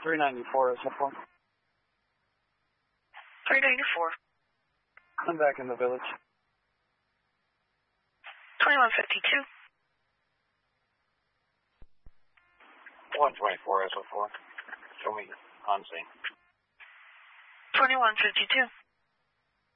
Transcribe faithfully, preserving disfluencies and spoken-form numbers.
three ninety-four, S F one. three ninety-four. I'm back in the village. twenty-one fifty-two. one twenty-four, S F four. Show me on scene. twenty-one fifty-two.